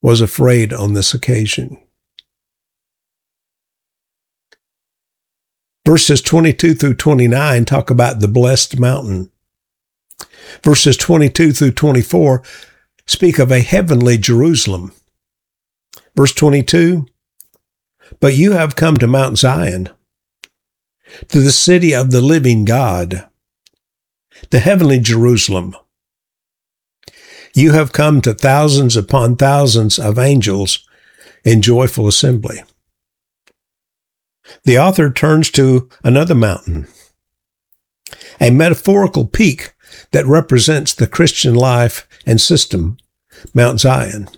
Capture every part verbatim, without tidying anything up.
was afraid on this occasion. Verses twenty-two through twenty-nine talk about the blessed mountain. Verses twenty-two through twenty-four speak of a heavenly Jerusalem. Verse twenty-two, but you have come to Mount Zion, to the city of the living God, the heavenly Jerusalem. You have come to thousands upon thousands of angels in joyful assembly. The author turns to another mountain, a metaphorical peak that represents the Christian life and system, Mount Zion.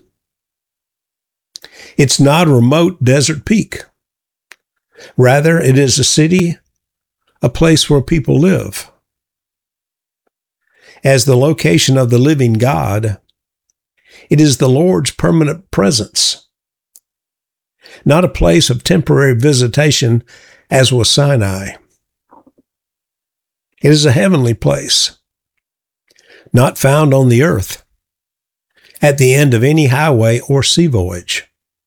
It's not a remote desert peak. Rather, it is a city, a place where people live. As the location of the living God, it is the Lord's permanent presence, not a place of temporary visitation as was Sinai. It is a heavenly place, not found on the earth, at the end of any highway or sea voyage.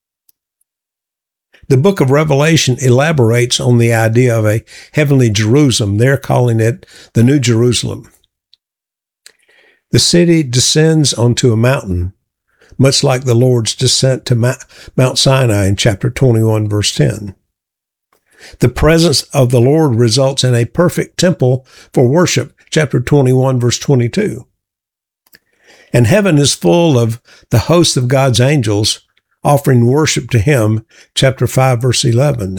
The book of Revelation elaborates on the idea of a heavenly Jerusalem, they're calling it the New Jerusalem. The city descends onto a mountain, much like the Lord's descent to Mount Sinai in chapter twenty-one, verse ten. The presence of the Lord results in a perfect temple for worship, chapter twenty-one, verse twenty-two. And heaven is full of the host of God's angels offering worship to him, chapter five, verse eleven.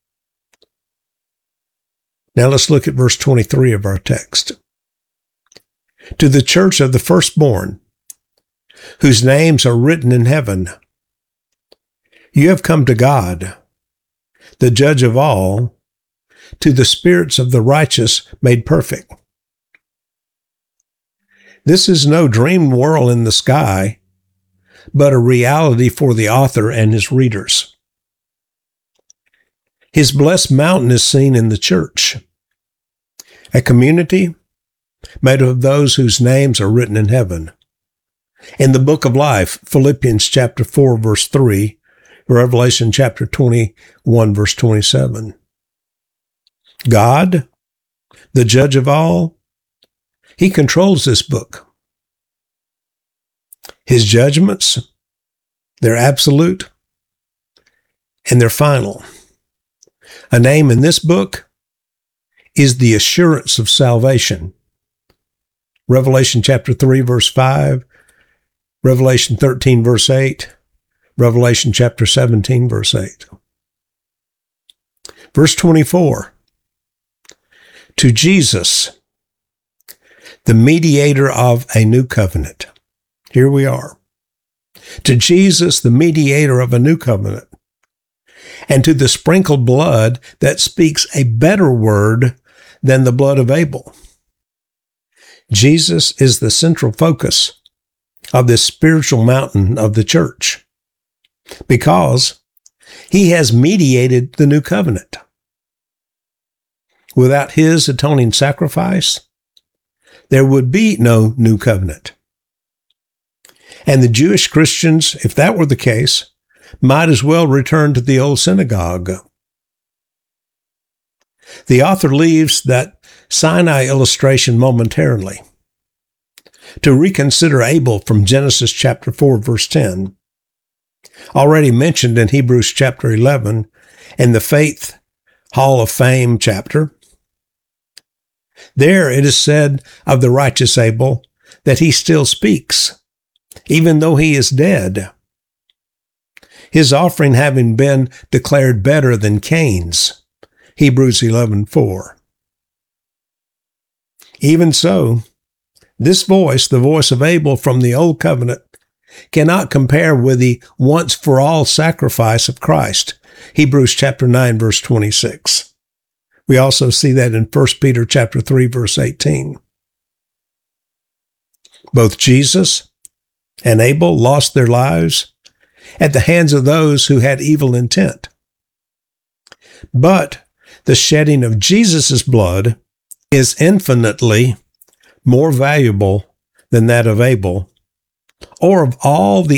Now let's look at verse twenty-three of our text. To the church of the firstborn, whose names are written in heaven, you have come to God, the judge of all, to the spirits of the righteous made perfect. This is no dream world in the sky, but a reality for the author and his readers. His blessed mountain is seen in the church, a community made of those whose names are written in heaven. In the book of life, Philippians chapter four, verse three, Revelation chapter twenty-one, verse twenty-seven. God, the judge of all, he controls this book. His judgments, they're absolute and they're final. A name in this book is the assurance of salvation. Revelation chapter three, verse five, Revelation thirteen, verse eight, Revelation chapter seventeen, verse eight. Verse twenty-four, to Jesus, the mediator of a new covenant. Here we are. To Jesus, the mediator of a new covenant, and to the sprinkled blood that speaks a better word than the blood of Abel. Jesus is the central focus of this spiritual mountain of the church because he has mediated the new covenant. Without his atoning sacrifice, there would be no new covenant. And the Jewish Christians, if that were the case, might as well return to the old synagogue. The author leaves that Sinai illustration momentarily to reconsider Abel from Genesis chapter four, verse ten, already mentioned in Hebrews chapter eleven in the Faith Hall of Fame chapter. There it is said of the righteous Abel that he still speaks, even though he is dead, his offering having been declared better than Cain's. Hebrews eleven four. Even so, this voice, the voice of Abel from the Old Covenant, cannot compare with the once-for-all sacrifice of Christ. Hebrews chapter nine, verse twenty-six. We also see that in First Peter chapter three, verse eighteen. Both Jesus and Abel lost their lives at the hands of those who had evil intent. But the shedding of Jesus' blood is infinitely more valuable than that of Abel or of all the